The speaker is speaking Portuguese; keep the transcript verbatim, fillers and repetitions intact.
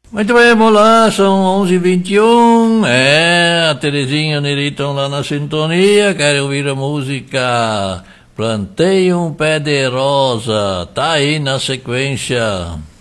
Muito bem, vamos lá, são onze e vinte e um, é, a Terezinha e o Neri estão lá na sintonia, querem ouvir a música Plantei um Pé de Rosa, tá aí na sequência.